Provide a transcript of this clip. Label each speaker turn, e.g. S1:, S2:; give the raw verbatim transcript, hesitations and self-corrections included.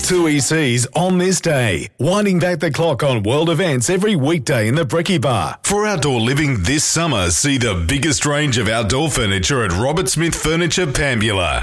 S1: Two E Cs on this day, winding back the clock on world events every weekday in the Brekkie Bar. For outdoor living this summer, see the biggest range of outdoor furniture at Robert Smith Furniture Pambula.